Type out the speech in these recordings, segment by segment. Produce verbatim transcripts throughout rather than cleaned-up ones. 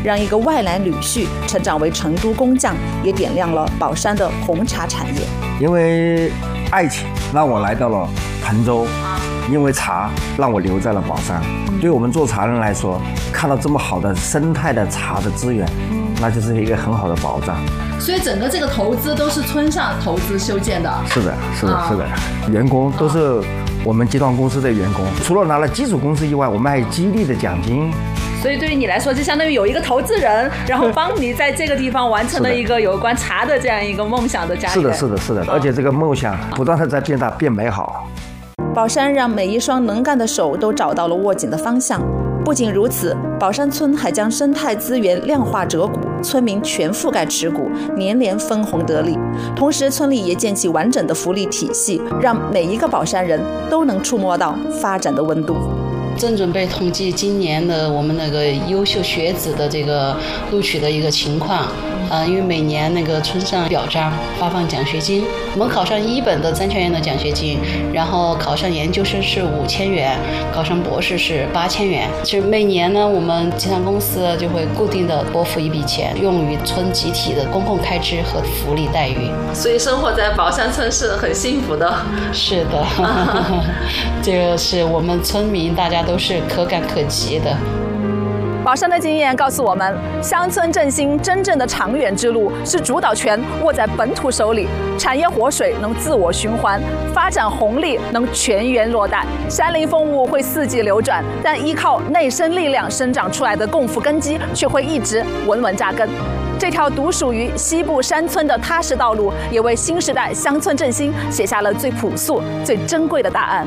让一个外来女婿成长为成都工匠，也点亮了宝山的红茶产业。 因为爱情让我来到了彭州，因为茶让我留在了宝山。对我们做茶人来说，看到这么好的生态的茶的资源，那就是一个很好的保障。 所以整个这个投资都是村上投资修建的。 是的，是的，是的，员工都是我们集团公司的员工，除了拿了基础工资以外，我们还有激励的奖金。 所以对于你来说，就相当于有一个投资人，然后帮你在这个地方完成了一个有关茶的这样一个梦想的家园。 是的，是的，是的，而且这个梦想不断的在变大变美好。 宝山让每一双能干的手都找到了握紧的方向。不仅如此，宝山村还将生态资源量化折股，村民全覆盖持股，年年分红得利。同时，村里也建起完整的福利体系，让每一个宝山人都能触摸到发展的温度。 正准备统计今年的我们那个优秀学子的这个录取的一个情况，呃，因为每年那个村上表彰发放奖学金，我们考上一本的三千元的奖学金，然后考上研究生是五千元，考上博士是八千元。其实每年呢，我们集团公司就会固定的拨付一笔钱，用于村集体的公共开支和福利待遇。 所以生活在宝山村是很幸福的。 是的，这个是我们村民大家都是可感可及的。 宝山的经验告诉我们，乡村振兴真正的长远之路是主导权握在本土手里，产业活水能自我循环，发展红利能全员落袋。山林风物会四季流转，但依靠内生力量生长出来的共富根基却会一直稳稳扎根。这条独属于西部山村的踏实道路，也为新时代乡村振兴写下了最朴素、最珍贵的答案。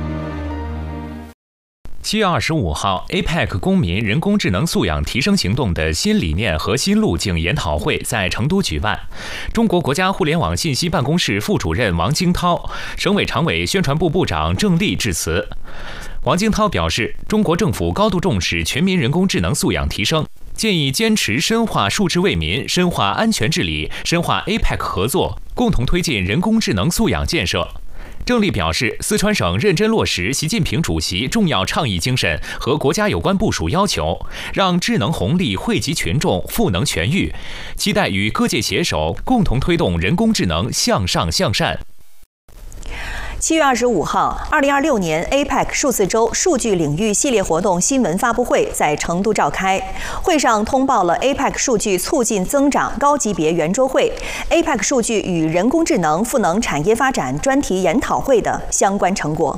七月二十五号 ，A P E C 公民人工智能素养提升行动的新理念和新路径研讨会在成都举办。中国国家互联网信息办公室副主任王京涛、省委常委宣传部部长郑丽致辞。王京涛表示，中国政府高度重视全民人工智能素养提升，建议坚持深化数智为民、深化安全治理、深化 A P E C 合作，共同推进人工智能素养建设。郑丽表示，四川省认真落实习近平主席重要倡议精神和国家有关部署要求，让智能红利惠及群众、赋能全域，期待与各界携手，共同推动人工智能向上向善。 七月二十五号，二零二六年 A P E C 数字周数据领域系列活动新闻发布会在成都召开。会上通报了 A P E C 数据促进增长高级别圆桌会、A P E C 数据与人工智能赋能产业发展专题研讨会的相关成果。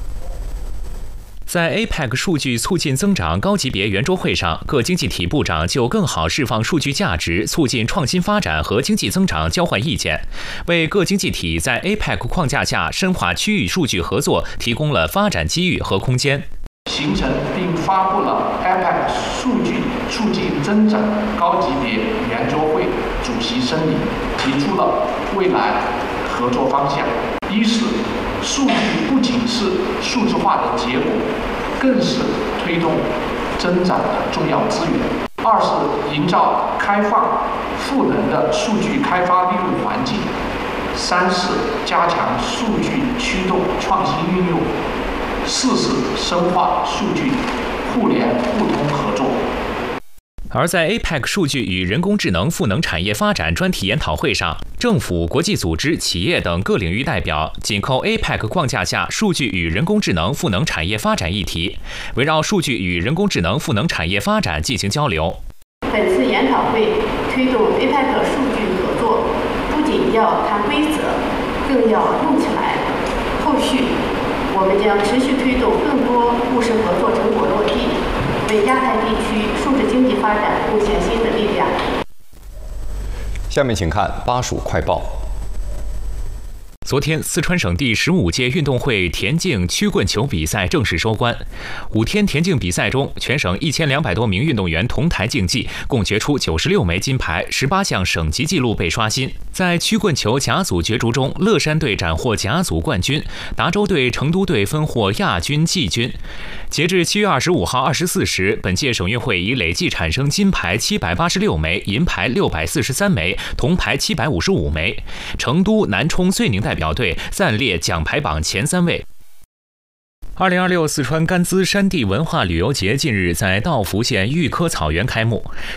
在 A P E C 数据促进增长高级别圆桌会上，各经济体部长就更好释放数据价值、促进创新发展和经济增长交换意见，为各经济体在 A P E C 框架下深化区域数据合作提供了发展机遇和空间。 形成并发布了 A P E C 数据促进增长高级别圆桌会主席声明，提出了未来合作方向。一是数据不仅是数字化的结果，更是推动增长的重要资源。二是营造开放、赋能的数据开发利用环境。三是加强数据驱动创新运用。四是深化数据互联互通合作。 而在 A P E C 数据与人工智能赋能产业发展专题研讨会上，政府、国际组织、企业等各领域代表紧扣 A P E C 框架下数据与人工智能赋能产业发展议题，围绕数据与人工智能赋能产业发展进行交流。 本次研讨会推动 A P E C 数据合作，不仅要谈规则，更要用起来。后续我们将持续推动更多务实合作成果落地，为亚太地区数字经济发展贡献新的力量。 下面请看巴蜀快报。 昨天，四川省第十五届运动会田径曲棍球比赛正式收官。五天田径比赛中，全省一千两百多名运动员同台竞技，共决出九十六枚金牌，十八项省级纪录被刷新。在曲棍球甲组角逐中，乐山队斩获甲组冠军，达州队、成都队分获亚军、季军。截至七月二十五号二十四时，本届省运会已累计产生金牌七百八十六枚，银牌六百四十三枚，铜牌七百五十五枚。成都、南充、遂宁代表队暂列奖牌榜前三位。二零二六四川甘孜山地文化旅游节近日在道孚县玉科草原开幕。